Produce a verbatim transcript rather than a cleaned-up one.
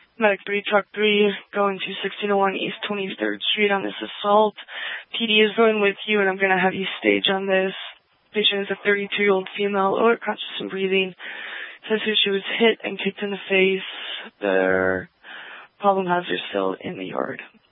Medic three, Truck three, going to sixteen oh one East twenty-third Street on this assault. P D is going with you, and I'm going to have you stage on this. Patient is a thirty-two-year-old female, lower conscious and breathing. Says here she was hit and kicked in the face. Their problem hazards still in the yard.